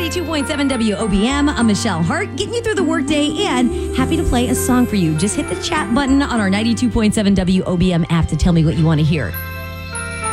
92.7 WOBM. I'm Michelle Hart, getting you through the workday and happy to play a song for you. Just hit the chat button on our 92.7 WOBM app to tell me what you want to hear.